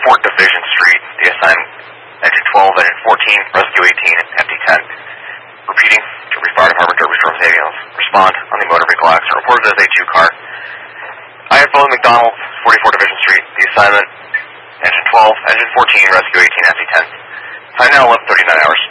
44 Division Street. The assignment, engine 12, engine 14, rescue 18, empty 10. Repeating, Derby Fire Department, Derby Storms ambulance. Respond on the motor vehicle accident reported as a 2 car. I have Boeing McDonald, 44 Division Street. The assignment, engine 12, engine 14, rescue 18, empty 10. Time now 11:39 hours.